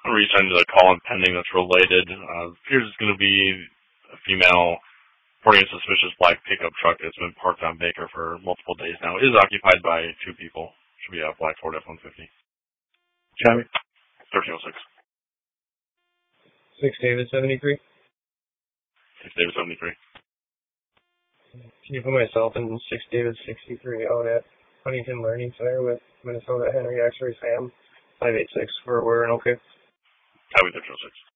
I'm resending the call and pending that's related. Appears it's going to be a female reporting a suspicious black pickup truck that's been parked on Baker for multiple days now. It is occupied by two people. Should be a black Ford F-150. Copy. 1306. 6 David 73. 6 David 73. Can you put myself in 6 David 63 out at Huntington Learning Center with Minnesota Henry X-Ray Sam 586 for we're okay? Copy 1306.